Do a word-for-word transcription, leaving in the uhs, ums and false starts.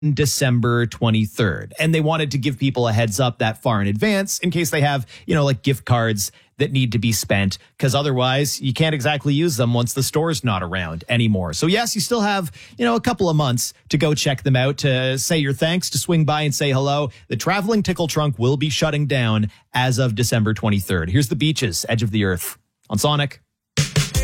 December twenty-third. And they wanted to give people a heads up that far in advance in case they have, you know, like gift cards that need to be spent, because otherwise you can't exactly use them once the store's not around anymore. So yes, you still have, you know, a couple of months to go check them out, to say your thanks, to swing by and say hello. The Traveling Tickle Trunk will be shutting down as of December twenty-third. Here's the Beaches, Edge of the Earth on Sonic.